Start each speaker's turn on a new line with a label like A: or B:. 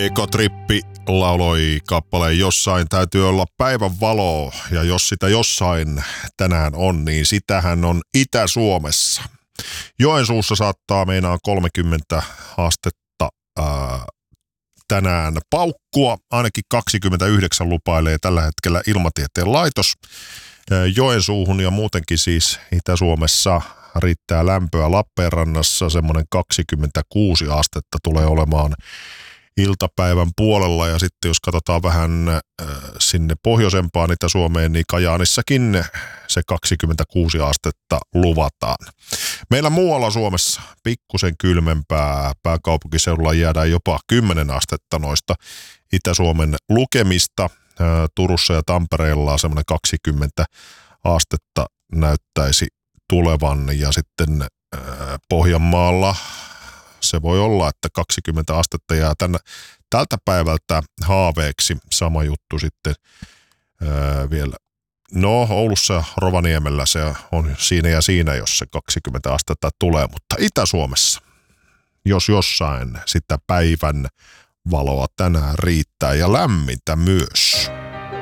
A: Ekotrippi lauloi kappaleen Jossain täytyy olla päivän valoa, ja jos sitä jossain tänään on, niin sitähän on Itä-Suomessa. Joensuussa saattaa meinaan 30 astetta tänään paukkua, ainakin 29 lupailee tällä hetkellä Ilmatieteen laitos. Joensuuhun ja muutenkin siis Itä-Suomessa riittää lämpöä. Lappeenrannassa semmoinen 26 astetta tulee olemaan iltapäivän puolella, ja sitten jos katsotaan vähän sinne pohjoisempaan Itä-Suomeen, niin Kajaanissakin se 26 astetta luvataan. Meillä muualla Suomessa pikkusen kylmempää, pääkaupunkiseudulla jäädään jopa 10 astetta noista Itä-Suomen lukemista. Turussa ja Tampereella semmoinen 20 astetta näyttäisi tulevan, ja sitten Pohjanmaalla se voi olla, että 20 astetta jää tältä päivältä haaveeksi. Sama juttu sitten vielä. No, Oulussa ja Rovaniemellä se on siinä ja siinä, jos se 20 astetta tulee, mutta Itä-Suomessa, jos jossain, sitä päivän valoa tänään riittää ja lämmintä myös.